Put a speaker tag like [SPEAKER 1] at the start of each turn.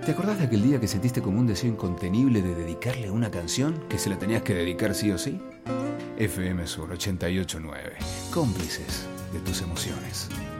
[SPEAKER 1] ¿Te acordás de aquel día que sentiste como un deseo incontenible de dedicarle una canción que se la tenías que dedicar sí o sí? FM Sur 88.9, cómplices de tus emociones.